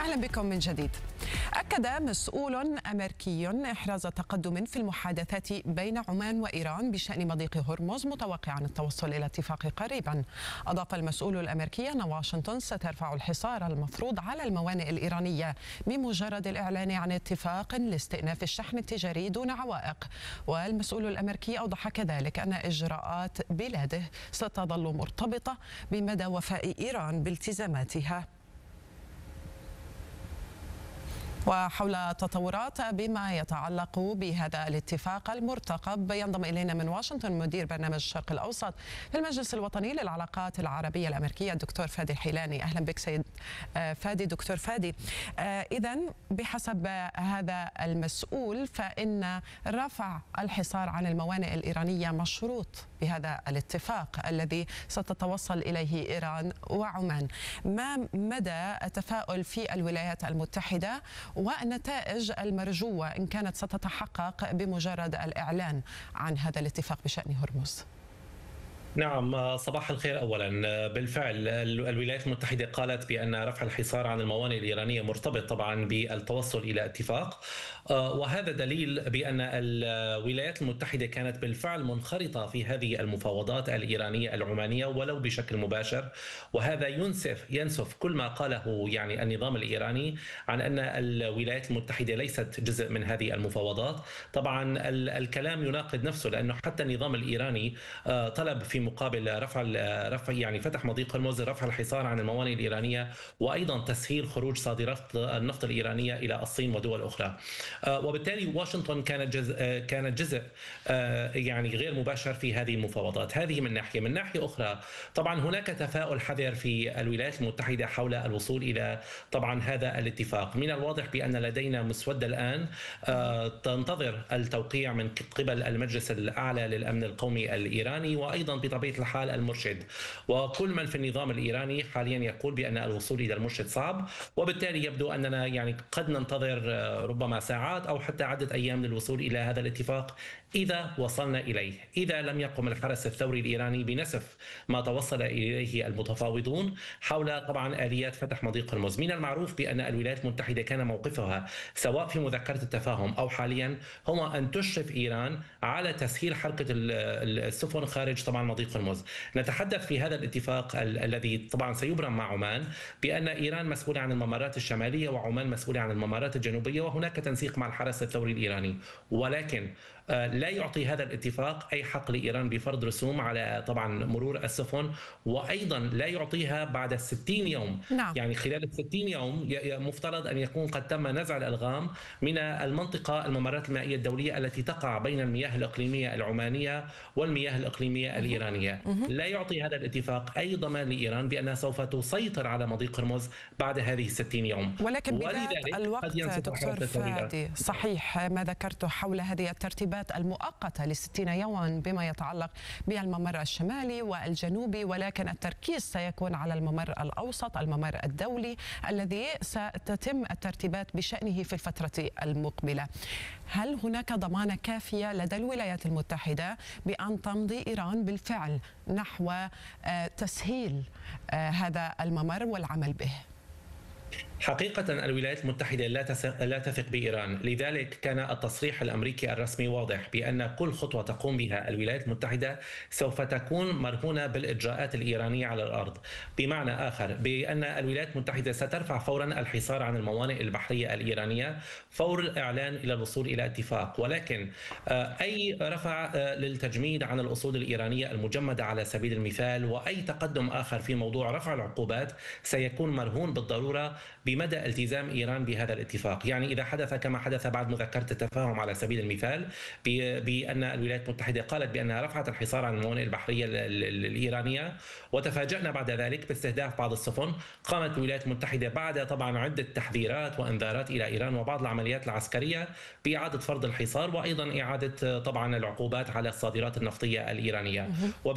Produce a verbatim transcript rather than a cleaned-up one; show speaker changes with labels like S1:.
S1: أهلا بكم من جديد. أكد مسؤول أمريكي إحراز تقدم في المحادثات بين عمان وإيران بشأن مضيق هرمز، متوقعا التوصل إلى اتفاق قريبا. أضاف المسؤول الأمريكي أن واشنطن سترفع الحصار المفروض على الموانئ الإيرانية بمجرد الإعلان عن اتفاق لاستئناف الشحن التجاري دون عوائق. والمسؤول الأمريكي أوضح كذلك أن إجراءات بلاده ستظل مرتبطة بمدى وفاء إيران بالتزاماتها. وحول تطورات بما يتعلق بهذا الاتفاق المرتقب ينضم إلينا من واشنطن مدير برنامج الشرق الأوسط في المجلس الوطني للعلاقات العربية الأمريكية الدكتور فادي الحيلاني. أهلا بك سيد فادي. دكتور فادي، إذن بحسب هذا المسؤول فإن رفع الحصار عن الموانئ الإيرانية مشروط بهذا الاتفاق الذي ستتوصل إليه إيران وعمان. ما مدى التفاؤل في الولايات المتحدة والنتائج المرجوة إن كانت ستتحقق بمجرد الإعلان عن هذا الاتفاق بشأن هرمز؟
S2: نعم، صباح الخير. أولا بالفعل الولايات المتحدة قالت بأن رفع الحصار عن الموانئ الإيرانية مرتبط طبعا بالتوصل إلى اتفاق، وهذا دليل بأن الولايات المتحدة كانت بالفعل منخرطة في هذه المفاوضات الإيرانية العمانية ولو بشكل مباشر، وهذا ينسف ينسف كل ما قاله يعني النظام الإيراني عن أن الولايات المتحدة ليست جزء من هذه المفاوضات. طبعا الكلام يناقض نفسه، لأنه حتى النظام الإيراني طلب في مقابل رفع رفع يعني فتح مضيق هرمز رفع الحصار عن الموانئ الإيرانية، وأيضا تسهيل خروج صادرات النفط الإيرانية إلى الصين ودول أخرى. وبالتالي واشنطن كانت جزء كانت جزء يعني غير مباشر في هذه المفاوضات. هذه من ناحية. من ناحية أخرى طبعا هناك تفاؤل حذر في الولايات المتحدة حول الوصول إلى طبعا هذا الاتفاق. من الواضح بأن لدينا مسودة الآن تنتظر التوقيع من قبل المجلس الأعلى للأمن القومي الإيراني، وأيضا بطبيعة الحال المرشد. وكل من في النظام الإيراني حاليا يقول بأن الوصول إلى المرشد صعب، وبالتالي يبدو أننا يعني قد ننتظر ربما ساعات أو حتى عدة أيام للوصول إلى هذا الاتفاق إذا وصلنا إليه. إذا لم يقم الحرس الثوري الإيراني بنسف ما توصل إليه المتفاوضون حول طبعا آليات فتح مضيق هرمز. من المعروف بأن الولايات المتحدة كان موقفها سواء في مذكرة التفاهم أو حاليا هو أن تشرف إيران على تسهيل حركة السفن خارج طبعا مضيق هرمز. نتحدث في هذا الاتفاق ال الذي طبعا سيبرم مع عمان بأن إيران مسؤولة عن الممرات الشمالية وعمان مسؤولة عن الممرات الجنوبية، وهناك تنسيق مع الحرس الثوري الإيراني، ولكن لا يعطي هذا الاتفاق أي حق لإيران بفرض رسوم على طبعا مرور السفن، وأيضا لا يعطيها بعد ستين يوم.
S1: نعم.
S2: يعني خلال الستين يوم مفترض أن يكون قد تم نزع الألغام من المنطقة الممرات المائية الدولية التي تقع بين المياه الإقليمية العمانية والمياه الإقليمية الإيرانية. لا يعطي هذا الاتفاق أي ضمان لإيران بأنها سوف تسيطر على مضيق هرمز بعد هذه الستين يوم.
S1: ولكن بذات الوقت دكتور فادي، صحيح ما ذكرته حول هذه الترتيبات المؤقتة لستين يوما بما يتعلق بالممر الشمالي والجنوبي، ولكن التركيز سيكون على الممر الأوسط، الممر الدولي الذي ستتم الترتيبات بشأنه في الفترة المقبلة. هل هناك ضمانة كافية لدى الولايات المتحدة بأن تمضي إيران بالفعل نحو تسهيل هذا الممر والعمل به؟
S2: حقيقة الولايات المتحدة لا لا تثق بإيران، لذلك كان التصريح الأمريكي الرسمي واضح بأن كل خطوة تقوم بها الولايات المتحدة سوف تكون مرهونة بالإجراءات الإيرانية على الأرض. بمعنى آخر بأن الولايات المتحدة سترفع فورا الحصار عن الموانئ البحرية الإيرانية فور الإعلان إلى الوصول إلى اتفاق، ولكن أي رفع للتجميد عن الأصول الإيرانية المجمدة على سبيل المثال وأي تقدم آخر في موضوع رفع العقوبات سيكون مرهون بالضرورة بمدى التزام إيران بهذا الاتفاق. يعني إذا حدث كما حدث بعد مذكرة التفاهم على سبيل المثال بأن الولايات المتحدة قالت بأنها رفعت الحصار عن الموانئ البحرية الإيرانية، وتفاجأنا بعد ذلك باستهداف بعض السفن، قامت الولايات المتحدة بعد طبعا عدة تحذيرات وإنذارات إلى إيران وبعض العمليات العسكرية بإعادة فرض الحصار وأيضا إعادة طبعا العقوبات على الصادرات النفطية الإيرانية.